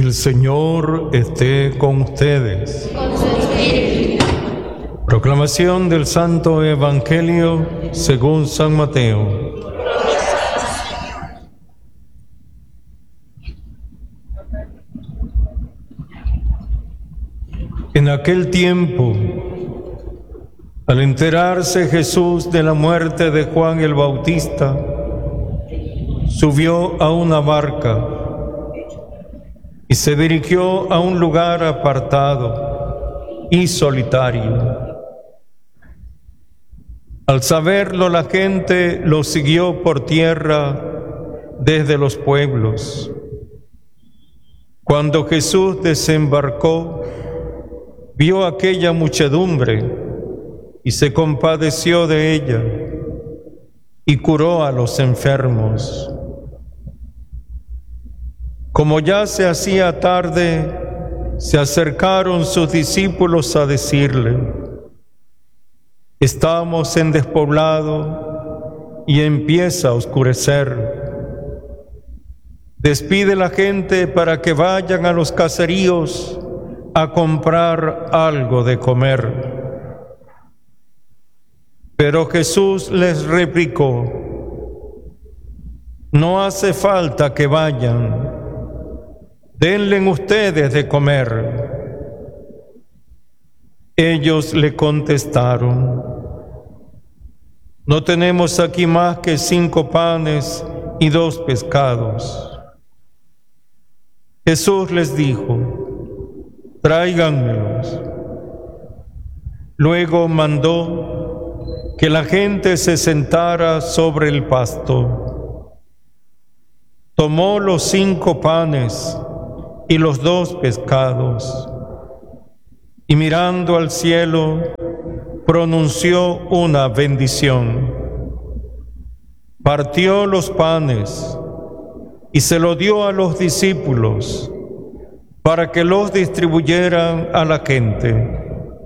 El Señor esté con ustedes. Con su espíritu. Proclamación del Santo Evangelio según San Mateo. En aquel tiempo, al enterarse Jesús de la muerte de Juan el Bautista, subió a una barca y se dirigió a un lugar apartado y solitario. Al saberlo, la gente lo siguió por tierra desde los pueblos. Cuando Jesús desembarcó, vio aquella muchedumbre y se compadeció de ella y curó a los enfermos. Como ya se hacía tarde, se acercaron sus discípulos a decirle: estamos en despoblado y empieza a oscurecer. Despide la gente para que vayan a los caseríos a comprar algo de comer. Pero Jesús les replicó: no hace falta que vayan, denle ustedes de comer. Ellos le contestaron: no tenemos aquí más que 5 panes y 2 pescados. Jesús les dijo: tráiganmelos. Luego mandó que la gente se sentara sobre el pasto. Tomó los 5 panes y los 2 pescados, y mirando al cielo, pronunció una bendición. Partió los panes y se lo dio a los discípulos para que los distribuyeran a la gente.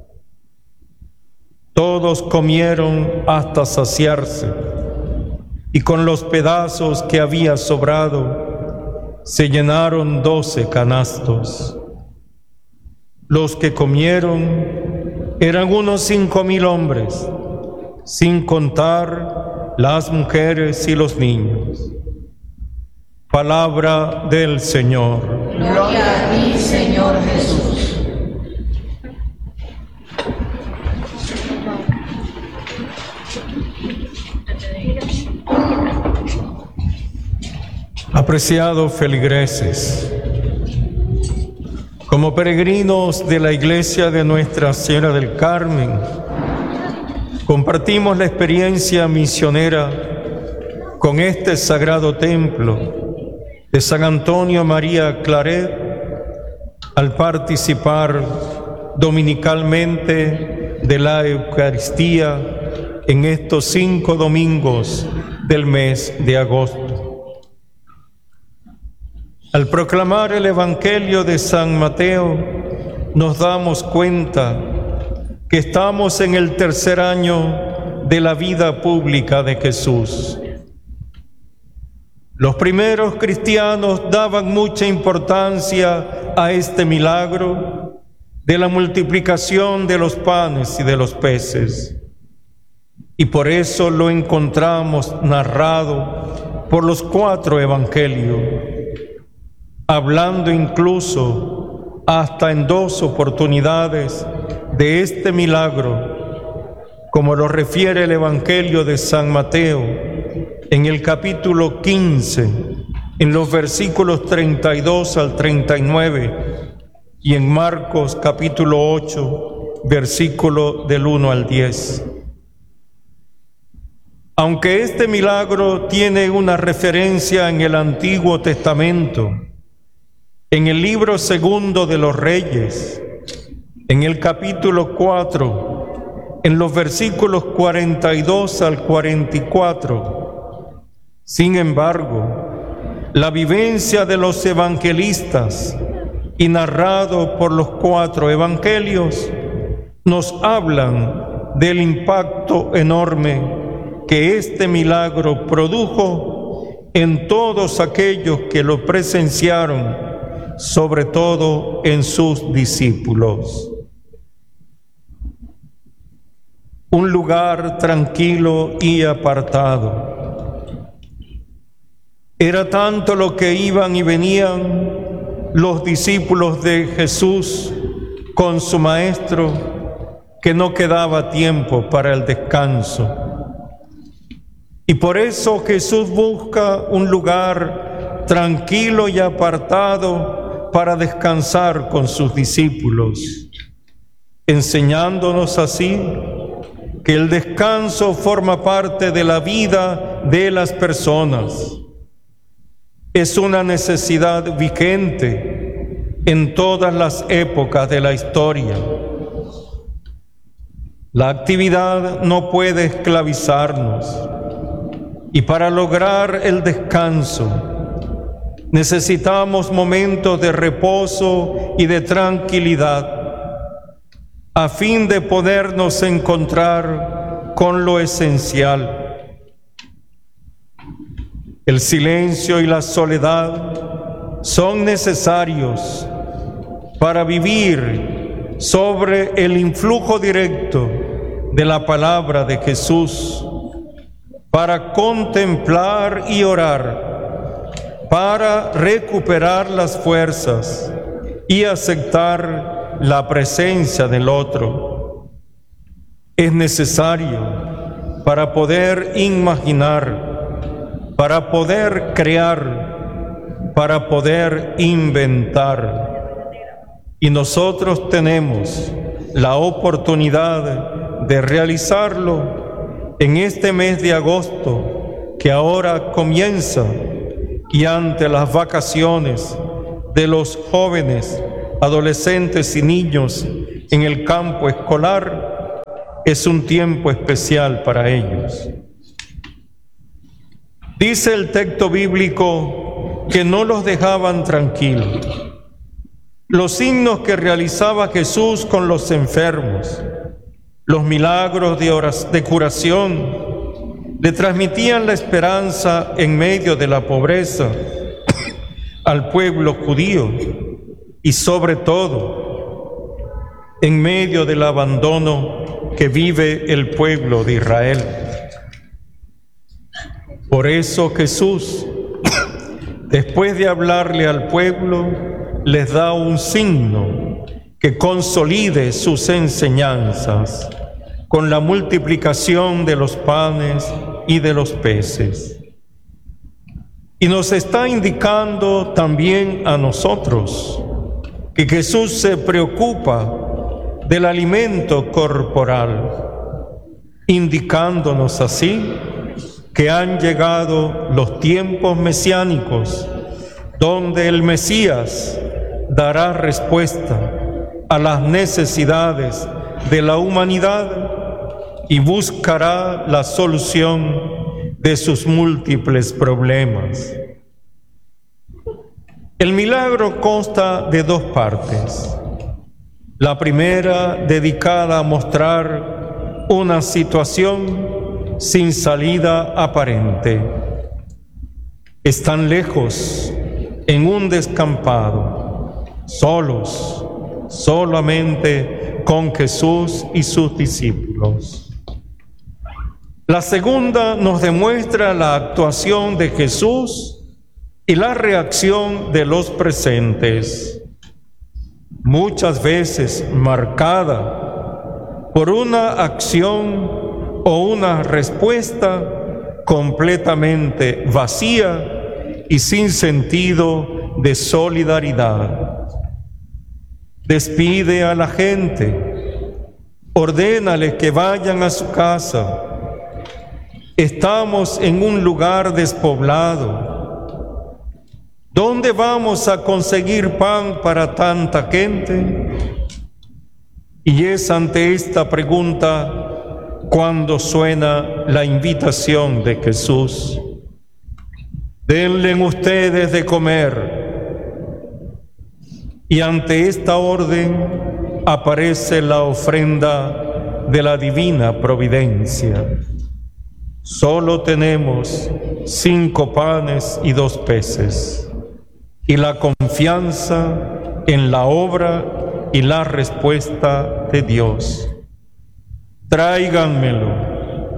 Todos comieron hasta saciarse, y con los pedazos que había sobrado, se llenaron 12 canastos. Los que comieron eran unos 5,000 hombres, sin contar las mujeres y los niños. Palabra del Señor. Gloria a ti, Señor Jesús. Apreciados feligreses, como peregrinos de la Iglesia de Nuestra Señora del Carmen, compartimos la experiencia misionera con este sagrado templo de San Antonio María Claret al participar dominicalmente de la Eucaristía en estos 5 domingos del mes de agosto. Al proclamar el Evangelio de San Mateo, nos damos cuenta que estamos en el 3er año de la vida pública de Jesús. Los primeros cristianos daban mucha importancia a este milagro de la multiplicación de los panes y de los peces. Y por eso lo encontramos narrado por los 4 evangelios, hablando incluso hasta en 2 oportunidades de este milagro, como lo refiere el Evangelio de San Mateo en el capítulo 15, en los versículos 32 al 39, y en Marcos capítulo 8, versículo del 1 al 10. Aunque este milagro tiene una referencia en el Antiguo Testamento, en el libro 2 de los Reyes, en el capítulo 4, en los versículos 42 al 44, sin embargo, la vivencia de los evangelistas y narrado por los 4 evangelios nos hablan del impacto enorme que este milagro produjo en todos aquellos que lo presenciaron sobre todo en sus discípulos. Un lugar tranquilo y apartado. Era tanto lo que iban y venían los discípulos de Jesús con su Maestro que no quedaba tiempo para el descanso. Y por eso Jesús busca un lugar tranquilo y apartado para descansar con sus discípulos, enseñándonos así que el descanso forma parte de la vida de las personas. Es una necesidad vigente en todas las épocas de la historia. La actividad no puede esclavizarnos, y para lograr el descanso necesitamos momentos de reposo y de tranquilidad a fin de podernos encontrar con lo esencial. El silencio y la soledad son necesarios para vivir sobre el influjo directo de la palabra de Jesús, para contemplar y orar, para recuperar las fuerzas y aceptar la presencia del otro. Es necesario para poder imaginar, para poder crear, para poder inventar. Y nosotros tenemos la oportunidad de realizarlo en este mes de agosto que ahora comienza, y ante las vacaciones de los jóvenes, adolescentes y niños en el campo escolar, es un tiempo especial para ellos. Dice el texto bíblico que no los dejaban tranquilos. Los signos que realizaba Jesús con los enfermos, los milagros de curación, le transmitían la esperanza en medio de la pobreza al pueblo judío y sobre todo en medio del abandono que vive el pueblo de Israel. Por eso Jesús, después de hablarle al pueblo, les da un signo que consolide sus enseñanzas con la multiplicación de los panes y de los peces. Y nos está indicando también a nosotros que Jesús se preocupa del alimento corporal, indicándonos así que han llegado los tiempos mesiánicos donde el Mesías dará respuesta a las necesidades de la humanidad y buscará la solución de sus múltiples problemas. El milagro consta de dos partes. La primera, dedicada a mostrar una situación sin salida aparente. Están lejos, en un descampado, solos, solamente con Jesús y sus discípulos. La segunda nos demuestra la actuación de Jesús y la reacción de los presentes, muchas veces marcada por una acción o una respuesta completamente vacía y sin sentido de solidaridad. Despide a la gente, ordénale que vayan a su casa. Estamos en un lugar despoblado. ¿Dónde vamos a conseguir pan para tanta gente? Y es ante esta pregunta cuando suena la invitación de Jesús. Denle ustedes de comer. Y ante esta orden aparece la ofrenda de la divina providencia. Solo tenemos 5 panes y 2 peces. y la confianza en la obra y la respuesta de Dios. Tráiganmelo.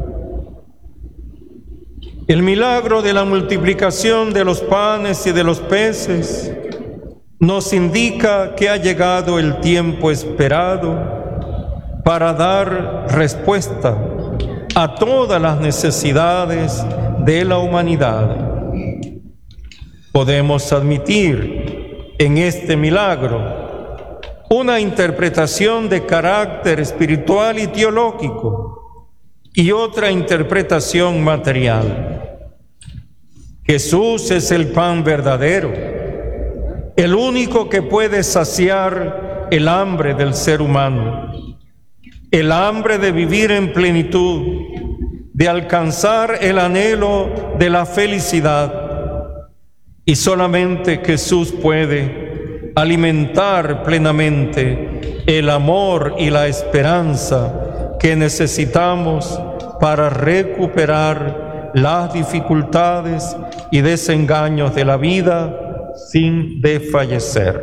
El milagro de la multiplicación de los panes y de los peces nos indica que ha llegado el tiempo esperado para dar respuesta a todas las necesidades de la humanidad. Podemos admitir en este milagro una interpretación de carácter espiritual y teológico y otra interpretación material. Jesús es el pan verdadero, el único que puede saciar el hambre del ser humano, el hambre de vivir en plenitud, de alcanzar el anhelo de la felicidad. Y solamente Jesús puede alimentar plenamente el amor y la esperanza que necesitamos para recuperar las dificultades y desengaños de la vida sin desfallecer.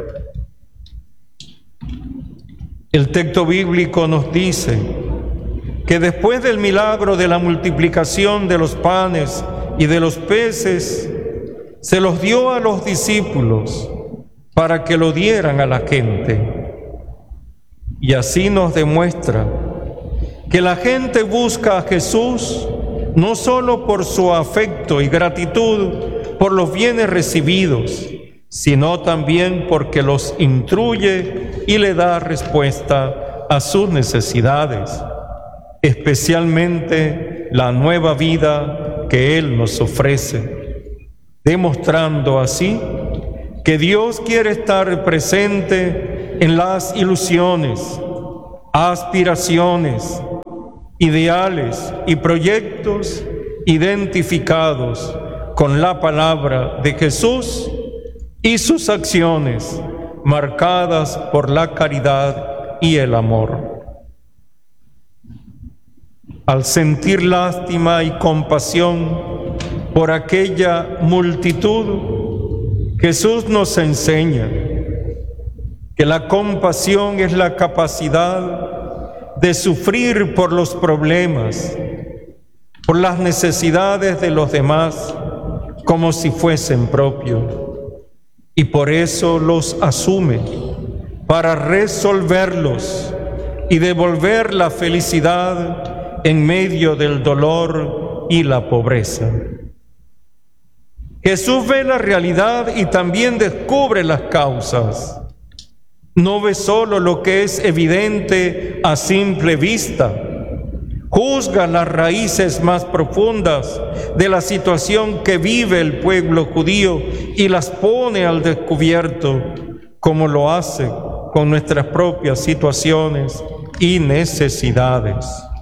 El texto bíblico nos dice que después del milagro de la multiplicación de los panes y de los peces, se los dio a los discípulos para que lo dieran a la gente. Y así nos demuestra que la gente busca a Jesús no solo por su afecto y gratitud por los bienes recibidos, sino también porque los instruye y le da respuesta a sus necesidades, especialmente la nueva vida que Él nos ofrece, demostrando así que Dios quiere estar presente en las ilusiones, aspiraciones, ideales y proyectos identificados con la palabra de Jesús y sus acciones marcadas por la caridad y el amor. Al sentir lástima y compasión por aquella multitud, Jesús nos enseña que la compasión es la capacidad de sufrir por los problemas, por las necesidades de los demás, como si fuesen propios, y por eso los asume para resolverlos y devolver la felicidad en medio del dolor y la pobreza. Jesús ve la realidad y también descubre las causas. No ve solo lo que es evidente a simple vista, juzga las raíces más profundas de la situación que vive el pueblo judío y las pone al descubierto, como lo hace con nuestras propias situaciones y necesidades.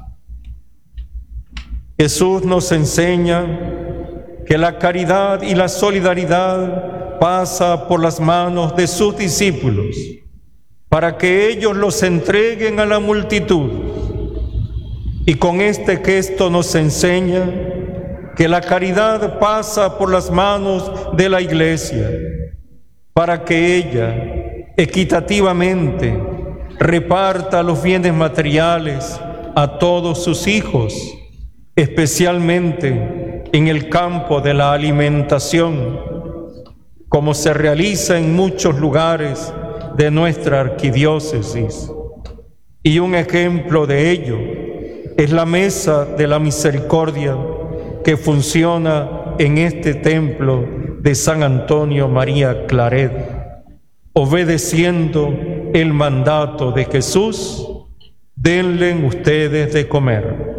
Jesús nos enseña que la caridad y la solidaridad pasa por las manos de sus discípulos, para que ellos los entreguen a la multitud. Y con este gesto nos enseña que la caridad pasa por las manos de la Iglesia, para que ella equitativamente reparta los bienes materiales a todos sus hijos, especialmente en el campo de la alimentación, como se realiza en muchos lugares de nuestra arquidiócesis. Y un ejemplo de ello es la Mesa de la Misericordia que funciona en este templo de San Antonio María Claret, obedeciendo el mandato de Jesús: denle ustedes de comer.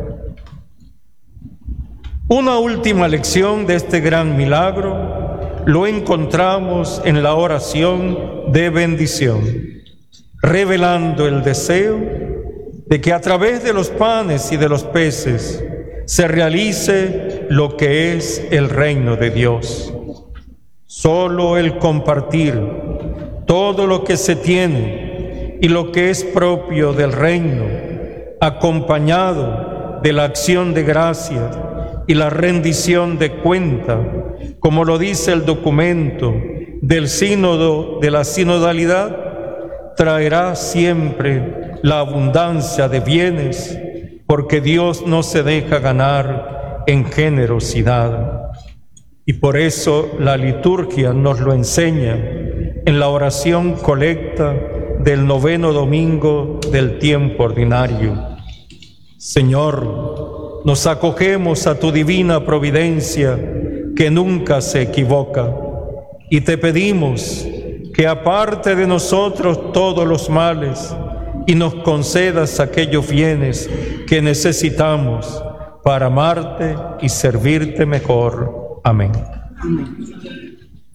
Una última lección de este gran milagro lo encontramos en la oración de bendición, revelando el deseo de que a través de los panes y de los peces se realice lo que es el reino de Dios. Solo el compartir todo lo que se tiene y lo que es propio del reino, acompañado de la acción de gracias y la rendición de cuenta, como lo dice el documento del sínodo de la sinodalidad traerá siempre la abundancia de bienes, porque Dios no se deja ganar en generosidad. Y por eso la liturgia nos lo enseña en la oración colecta del 9º domingo del tiempo ordinario. Señor, nos acogemos a tu divina providencia que nunca se equivoca, y te pedimos que aparte de nosotros todos los males y nos concedas aquellos bienes que necesitamos para amarte y servirte mejor. Amén. Amén.